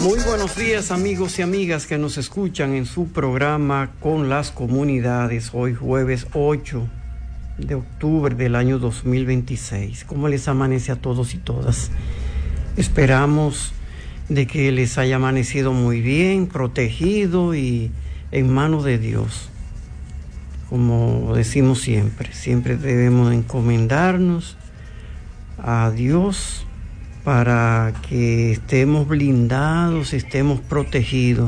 Muy buenos días, amigos y amigas que nos escuchan en su programa Con las Comunidades, hoy jueves 8 de octubre del año 2026. ¿Cómo les amanece a todos y todas? Esperamos de que les haya amanecido muy bien, protegido y en manos de Dios. Como decimos siempre debemos encomendarnos a Dios para que estemos blindados, estemos protegidos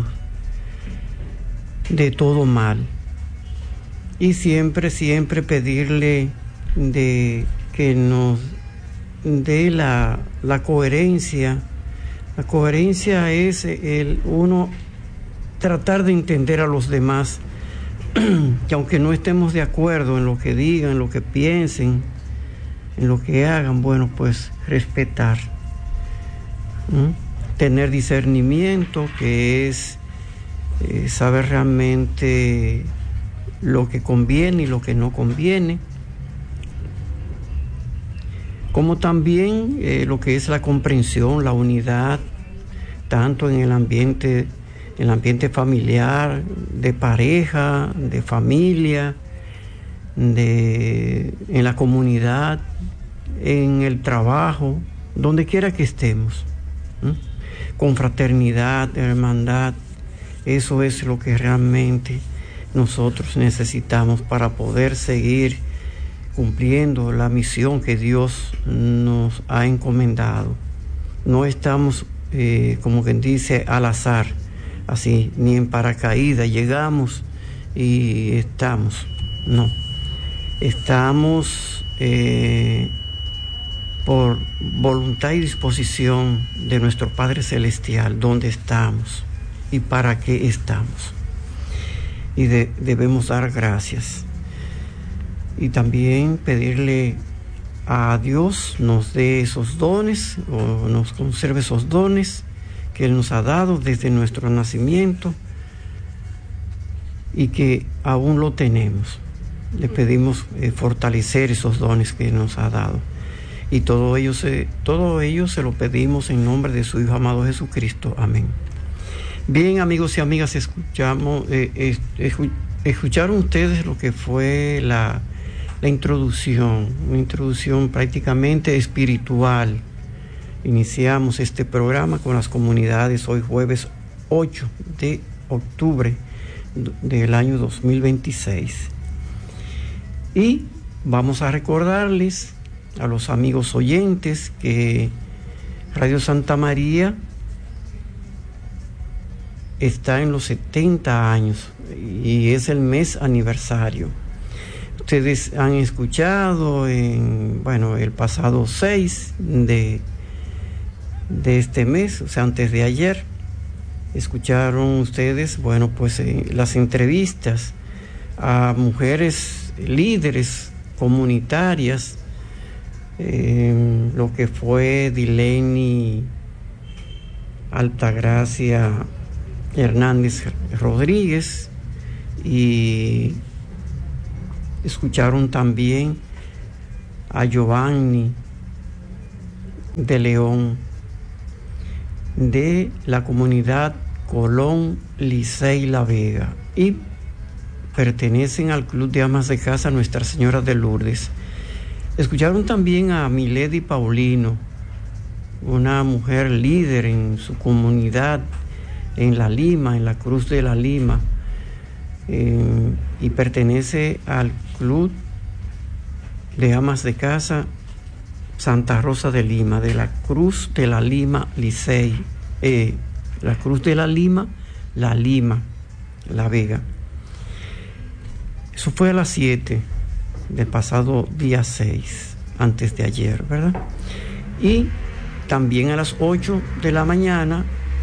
de todo mal. Y siempre pedirle de que nos dé la coherencia. La coherencia es el uno tratar de entender a los demás, que aunque no estemos de acuerdo en lo que digan, en lo que piensen, en lo que hagan, bueno, pues respetar. Tener discernimiento, que es saber realmente lo que conviene y lo que no conviene, como también lo que es la comprensión, la unidad, tanto en el ambiente familiar, de pareja, de familia, en la comunidad, en el trabajo, donde quiera que estemos. Con fraternidad, hermandad, eso es lo que realmente nosotros necesitamos para poder seguir cumpliendo la misión que Dios nos ha encomendado. No estamos, como quien dice, al azar, así, ni en paracaídas llegamos y estamos. No, estamos por voluntad y disposición de nuestro Padre Celestial, donde estamos y para qué estamos. Y debemos dar gracias. Y también pedirle a Dios nos dé esos dones, o nos conserve esos dones que Él nos ha dado desde nuestro nacimiento y que aún lo tenemos. Le pedimos fortalecer esos dones que nos ha dado. Y todo ello se lo pedimos en nombre de su Hijo amado Jesucristo. Amén. Bien, amigos y amigas, escucharon ustedes lo que fue la introducción, una introducción prácticamente espiritual. Iniciamos este programa con las comunidades hoy jueves 8 de octubre del año 2026. Y vamos a recordarles a los amigos oyentes que Radio Santa María está en los 70 años y es el mes aniversario. Ustedes han escuchado el pasado 6 de este mes, o sea, antes de ayer, escucharon ustedes, las entrevistas a mujeres líderes comunitarias, lo que fue Dileni Altagracia Hernández Rodríguez, y escucharon también a Giovanni de León de la comunidad Colón Licey La Vega, y pertenecen al Club de Amas de Casa Nuestra Señora de Lourdes. Escucharon también a Milady Paulino, una mujer líder en su comunidad en La Lima, en la Cruz de la Lima, y pertenece al Club de Amas de Casa Santa Rosa de Lima, de la Cruz de la Lima Licey, la Cruz de la Lima, La Lima, La Vega. Eso fue a las 7 del pasado día 6, antes de ayer, ¿verdad? Y también a las 8 de la mañana,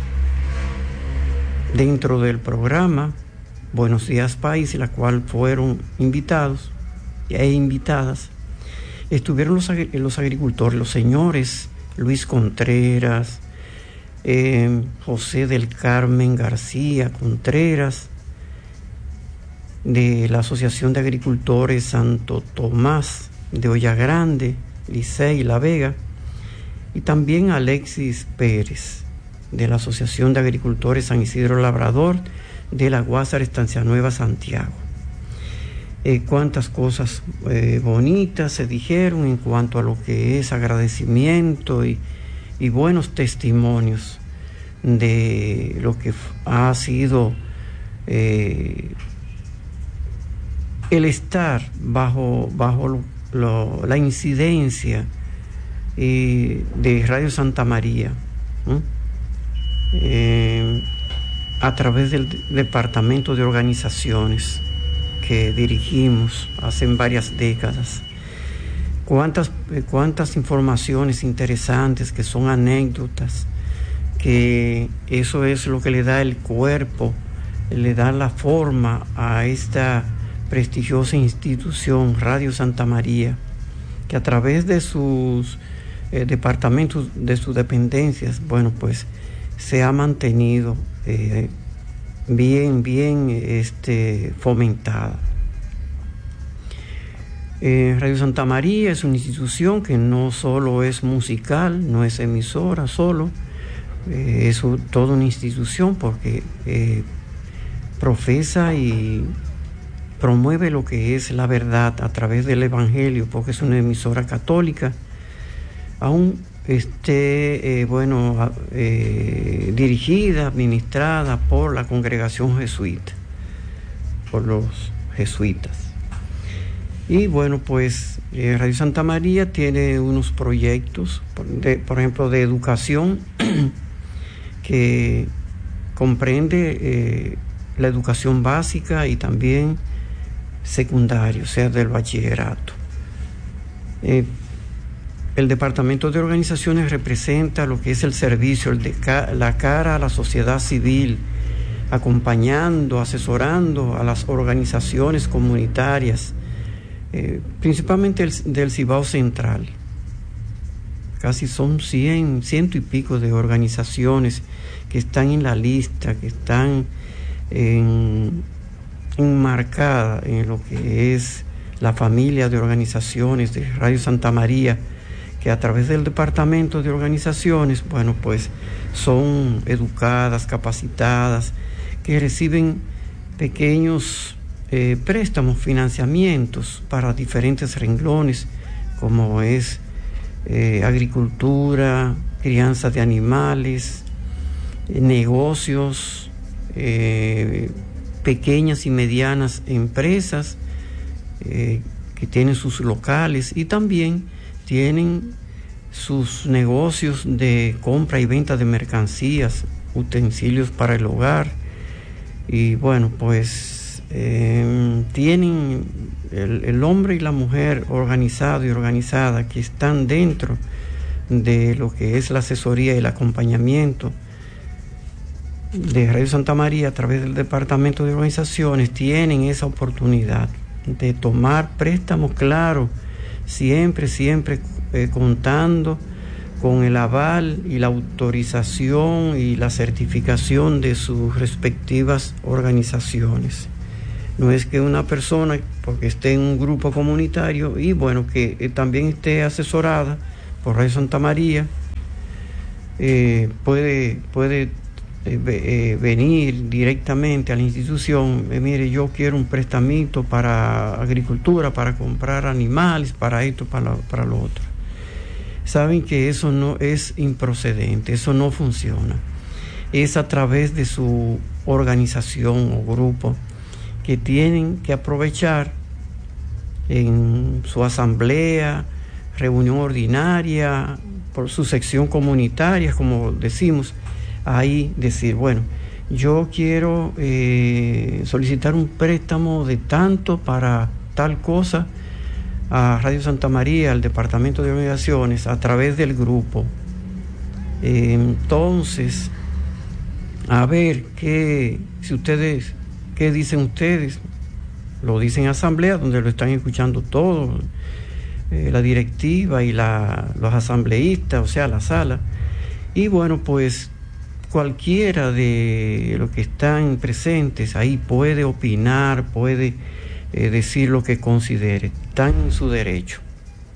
dentro del programa Buenos Días País, en la cual fueron invitados e invitadas, estuvieron los agricultores, los señores Luis Contreras, José del Carmen García Contreras, de la Asociación de Agricultores Santo Tomás de Olla Grande, Licey, La Vega, y también Alexis Pérez, de la Asociación de Agricultores San Isidro Labrador de la Guásara Estancia Nueva, Santiago. Cuántas cosas bonitas se dijeron en cuanto a lo que es agradecimiento y buenos testimonios de lo que ha sido el estar bajo la incidencia de Radio Santa María, a través del Departamento de Organizaciones que dirigimos hace varias décadas. Cuántas informaciones interesantes que son anécdotas, que eso es lo que le da el cuerpo, le da la forma a esta prestigiosa institución, Radio Santa María, que a través de sus departamentos, de sus dependencias, bueno, pues se ha mantenido bien fomentada. Radio Santa María es una institución que no solo es musical, no es emisora solo, es toda una institución porque profesa y promueve lo que es la verdad a través del Evangelio, porque es una emisora católica, aún dirigida, administrada por la congregación jesuita, por los jesuitas. Y bueno, pues Radio Santa María tiene unos proyectos, por ejemplo, de educación que comprende la educación básica y también secundaria, o sea, del bachillerato. El Departamento de Organizaciones representa lo que es el servicio, la cara a la sociedad civil, acompañando, asesorando a las organizaciones comunitarias, principalmente del Cibao Central. Casi son ciento y pico de organizaciones que están en la lista, que están enmarcadas en lo que es la familia de organizaciones de Radio Santa María, que a través del Departamento de Organizaciones, bueno, pues son educadas, capacitadas, que reciben pequeños préstamos, financiamientos para diferentes renglones, como es agricultura, crianza de animales, negocios, pequeñas y medianas empresas que tienen sus locales y también tienen sus negocios de compra y venta de mercancías, utensilios para el hogar. Y bueno, pues tienen el hombre y la mujer organizado y organizada que están dentro de lo que es la asesoría y el acompañamiento de Radio Santa María a través del Departamento de Organizaciones, tienen esa oportunidad de tomar préstamos, claro, siempre contando con el aval y la autorización y la certificación de sus respectivas organizaciones. No es que una persona, porque esté en un grupo comunitario y bueno, que también esté asesorada por Radio Santa María, puede venir directamente a la institución. Mire, yo quiero un prestamito para agricultura, para comprar animales, para esto, para lo otro. Saben que eso no es improcedente, eso no funciona. Es a través de su organización o grupo que tienen que aprovechar en su asamblea, reunión ordinaria, por su sección comunitaria, como decimos, ahí decir, bueno, yo quiero solicitar un préstamo de tanto para tal cosa a Radio Santa María, al Departamento de Organizaciones, a través del grupo. Entonces, a ver, ¿qué dicen ustedes? Lo dicen en asamblea, donde lo están escuchando todos, la directiva y los asambleístas, o sea, la sala. Y bueno, pues cualquiera de los que están presentes ahí puede opinar, puede decir lo que considere, están en su derecho.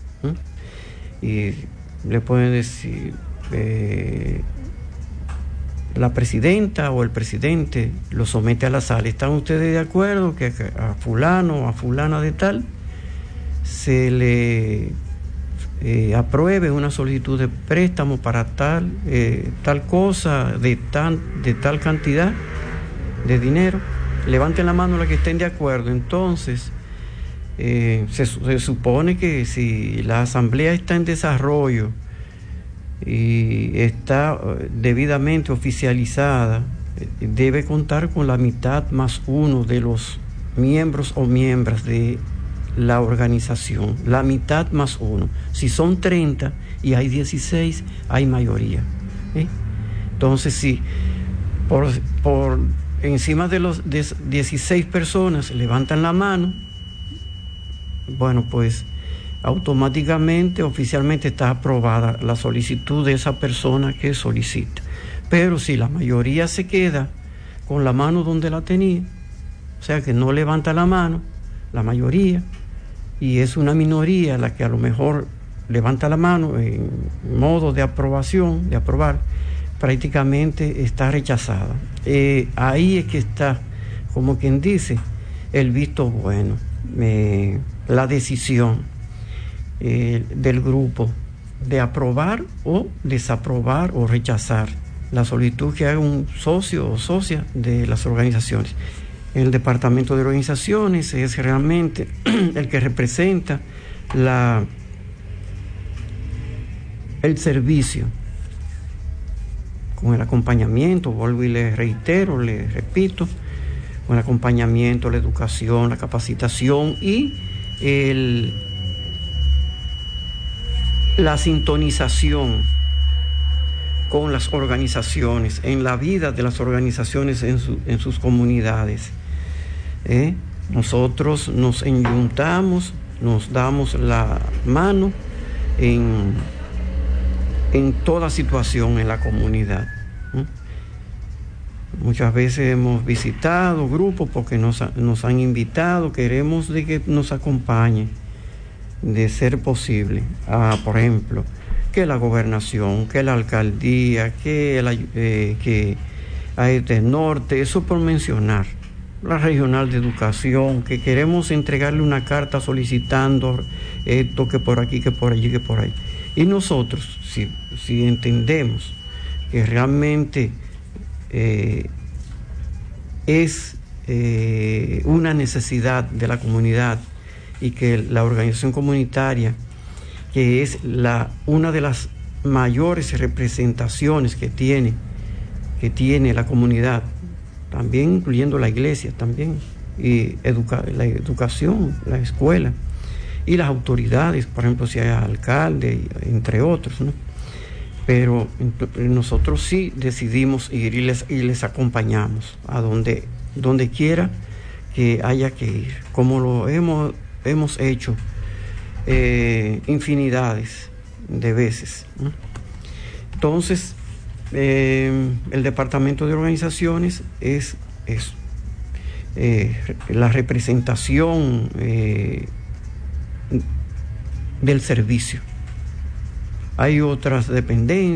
Y le pueden decir, la presidenta o el presidente lo somete a la sala. ¿Están ustedes de acuerdo que a fulano o a fulana de tal se le apruebe una solicitud de préstamo para tal cosa de tal cantidad de dinero? Levanten la mano los que estén de acuerdo. Entonces se supone que si la asamblea está en desarrollo y está debidamente oficializada, debe contar con la mitad más uno de los miembros o miembros de la organización, la mitad más uno. Si son 30 y hay 16, hay mayoría. Entonces, si por encima de los 16 personas levantan la mano, bueno, pues automáticamente, oficialmente está aprobada la solicitud de esa persona que solicita. Pero si la mayoría se queda con la mano donde la tenía, o sea que no levanta la mano, la mayoría, y es una minoría la que a lo mejor levanta la mano en modo de aprobación, de aprobar, prácticamente está rechazada. Ahí es que está, como quien dice, el visto bueno, la decisión del grupo de aprobar o desaprobar o rechazar la solicitud que haga un socio o socia de las organizaciones. El departamento de organizaciones es realmente el que representa el servicio, con el acompañamiento, vuelvo y le reitero, le repito, con el acompañamiento, la educación, la capacitación y la sintonización con las organizaciones, en la vida de las organizaciones en sus comunidades. Nosotros nos enyuntamos, nos damos la mano en toda situación en la comunidad. Muchas veces hemos visitado grupos porque nos han invitado, queremos de que nos acompañe, de ser posible, por ejemplo, que la gobernación, que la alcaldía, que AET Norte, eso por mencionar, la regional de educación, que queremos entregarle una carta solicitando esto, que por aquí, que por allí, que por ahí. Y nosotros, si entendemos que realmente es una necesidad de la comunidad, y que la organización comunitaria, que es una de las mayores representaciones que tiene la comunidad, también incluyendo la iglesia también, y la educación, la escuela, y las autoridades, por ejemplo, si hay alcalde, entre otros, ¿no? Pero nosotros sí decidimos ir y les acompañamos a donde quiera que haya que ir, como lo hemos hecho infinidades de veces, ¿no? Entonces, el departamento de organizaciones es la representación del servicio. Hay otras dependencias